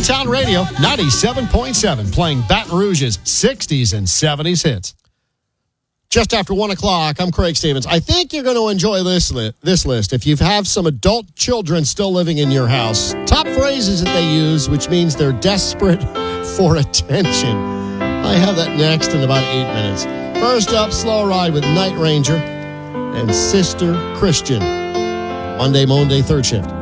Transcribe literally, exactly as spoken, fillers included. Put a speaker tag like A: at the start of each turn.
A: Town Radio, ninety-seven point seven, playing Baton Rouge's sixties and seventies hits. Just after one o'clock, I'm Craig Stevens. I think you're going to enjoy this, li- this list. If you have some adult children still living in your house, top phrases that they use, which means they're desperate for attention. I have that next in about eight minutes. First up, Slow Ride with Night Ranger and Sister Christian. Monday, Monday, third shift.